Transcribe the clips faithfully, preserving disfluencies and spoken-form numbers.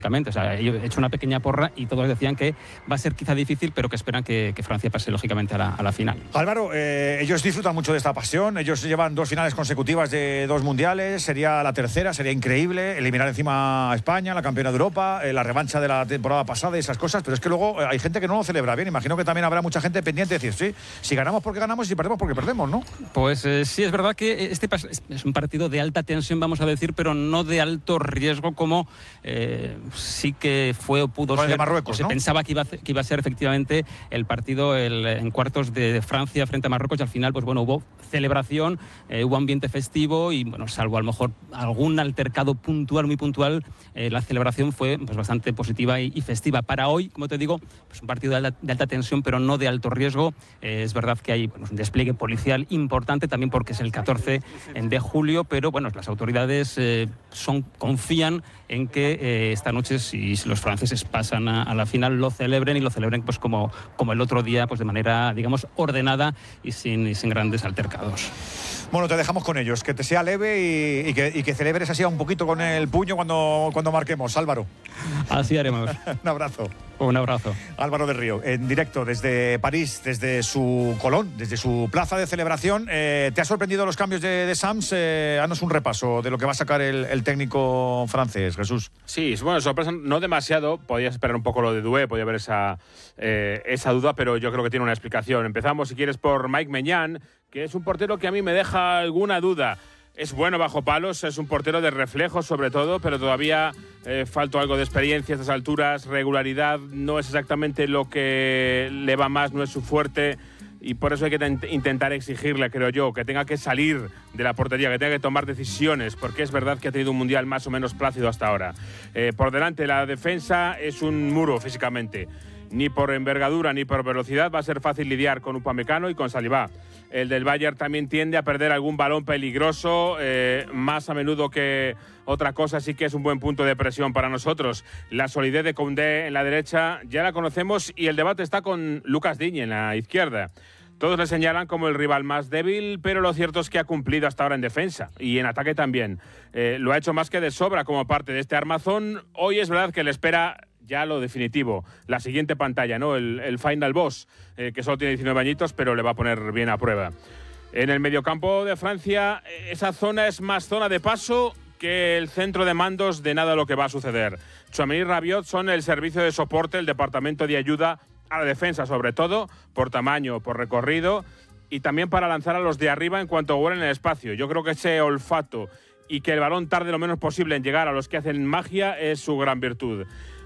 O sea, yo he hecho una pequeña porra y todos decían que va a ser quizá difícil, pero que esperan que, que Francia pase lógicamente a la, a la final. Álvaro, eh, ellos disfrutan mucho de esta pasión, ellos llevan dos finales consecutivas de dos mundiales, sería la tercera, sería increíble eliminar encima a España, la campeona de Europa, eh, la revancha de la temporada pasada y esas cosas, pero es que luego eh, hay gente que no lo celebra bien. Imagino que también habrá mucha gente pendiente de decir, sí, si ganamos porque ganamos y si perdemos porque perdemos, ¿no? Pues eh, sí, es verdad que este es un partido de alta tensión, vamos a decir, pero no de alto riesgo como eh, sí que fue o pudo ser, de Marruecos, o se ¿no? pensaba que iba, a, que iba a ser efectivamente el partido el, en cuartos de, de Francia frente a Marruecos, y al final pues bueno, hubo celebración, eh, hubo ambiente festivo y bueno, salvo a lo mejor algún altercado puntual, muy puntual, eh, la celebración fue pues bastante positiva y, y festiva. Para hoy, como te digo, pues un partido de alta, de alta tensión, pero no de alto riesgo. Eh, es verdad que hay bueno, un despliegue policial importante también porque es el catorce de julio, pero bueno, las autoridades eh, son, confían en que eh, esta noche, si los franceses pasan a, a la final, lo celebren y lo celebren pues como, como el otro día, pues de manera, digamos, ordenada y sin, y sin grandes altercados. Bueno, te dejamos con ellos, que te sea leve y, y, que, y que celebres así un poquito con el puño cuando, cuando marquemos, Álvaro. Así haremos. Un abrazo. Un abrazo. Álvaro del Río, en directo desde París, desde su Colón, desde su plaza de celebración. Eh, ¿Te ha sorprendido los cambios de, de Sams? Eh, haznos un repaso de lo que va a sacar el, el técnico francés, Jesús. Sí, bueno, sorpresa no demasiado. Podías esperar un poco lo de Doué, podía haber esa, eh, esa duda, pero yo creo que tiene una explicación. Empezamos, si quieres, por Mike Maignan, que es un portero que a mí me deja alguna duda. Es bueno bajo palos, es un portero de reflejos sobre todo, pero todavía eh, falta algo de experiencia a estas alturas. Regularidad no es exactamente lo que le va más, no es su fuerte, y por eso hay que intentar exigirle, creo yo, que tenga que salir de la portería, que tenga que tomar decisiones, porque es verdad que ha tenido un mundial más o menos plácido hasta ahora. Eh, por delante, la defensa es un muro físicamente. Ni por envergadura ni por velocidad va a ser fácil lidiar con Upamecano y con Saliba. El del Bayern también tiende a perder algún balón peligroso, eh, más a menudo que otra cosa. Sí que es un buen punto de presión para nosotros. La solidez de Koundé en la derecha ya la conocemos, y el debate está con Lucas Digne en la izquierda. Todos le señalan como el rival más débil, pero lo cierto es que ha cumplido hasta ahora en defensa y en ataque también. Eh, lo ha hecho más que de sobra como parte de este armazón. Hoy es verdad que le espera ya lo definitivo, la siguiente pantalla, ¿no? El, el final boss, eh, que solo tiene diecinueve añitos, pero le va a poner bien a prueba. En el mediocampo de Francia, esa zona es más zona de paso que el centro de mandos de nada lo que va a suceder. Tchouaméni y Rabiot son el servicio de soporte, el departamento de ayuda a la defensa, sobre todo por tamaño, por recorrido, y también para lanzar a los de arriba en cuanto huelen el espacio. Yo creo que ese olfato y que el balón tarde lo menos posible en llegar a los que hacen magia es su gran virtud.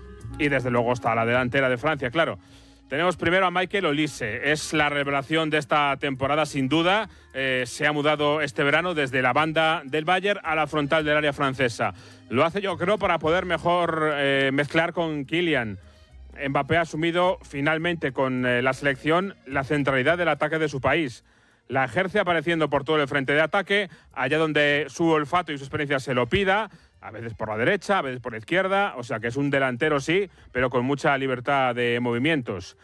Y desde luego está la delantera de Francia, claro. Tenemos primero a Michael Olise, es la revelación de esta temporada sin duda. Eh, se ha mudado este verano desde la banda del Bayern a la frontal del área francesa. Lo hace, yo creo, para poder mejor eh, mezclar con Kylian. Mbappé ha asumido finalmente con eh, la selección la centralidad del ataque de su país. La ejerce apareciendo por todo el frente de ataque, allá donde su olfato y su experiencia se lo pida, a veces por la derecha, a veces por la izquierda, o sea que es un delantero sí, pero con mucha libertad de movimientos.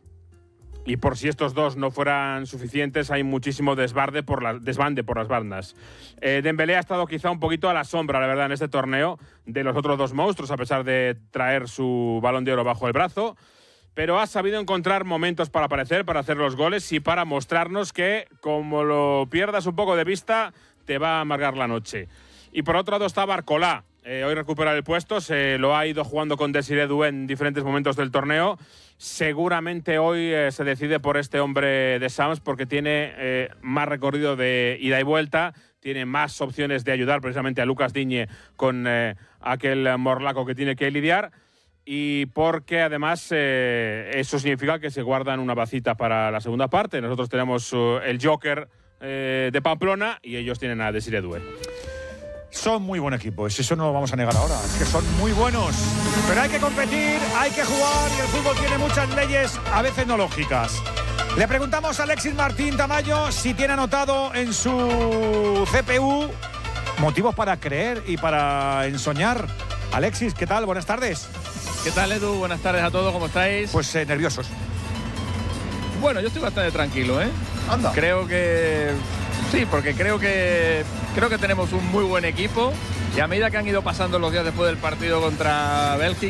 Y por si estos dos no fueran suficientes, hay muchísimo desbande por, la, desbande por las bandas. Eh, Dembélé ha estado quizá un poquito a la sombra, la verdad, en este torneo de los otros dos monstruos, a pesar de traer su Balón de Oro bajo el brazo, pero ha sabido encontrar momentos para aparecer, para hacer los goles y para mostrarnos que, como lo pierdas un poco de vista, te va a amargar la noche. Y por otro lado está Barcola. Eh, hoy recupera el puesto, se lo ha ido jugando con Desiré Doué en diferentes momentos del torneo. Seguramente hoy eh, se decide por este hombre de Sams porque tiene eh, más recorrido de ida y vuelta, tiene más opciones de ayudar precisamente a Lucas Digne con eh, aquel morlaco que tiene que lidiar, y porque además eh, eso significa que se guardan una bacita para la segunda parte. Nosotros tenemos uh, el Joker eh, de Pamplona y ellos tienen a Desiré Doué. Son muy buen equipo, eso no lo vamos a negar ahora, es que son muy buenos. Pero hay que competir, hay que jugar, y el fútbol tiene muchas leyes, a veces no lógicas. Le preguntamos a Alexis Martín Tamayo si tiene anotado en su C P U motivos para creer y para ensoñar. Alexis, ¿qué tal? Buenas tardes. ¿Qué tal, Edu? Buenas tardes a todos, ¿cómo estáis? Pues eh, nerviosos. Bueno, yo estoy bastante tranquilo, ¿eh? Anda. Creo que... Sí, porque creo que creo que tenemos un muy buen equipo. Y a medida que han ido pasando los días después del partido contra Bélgica,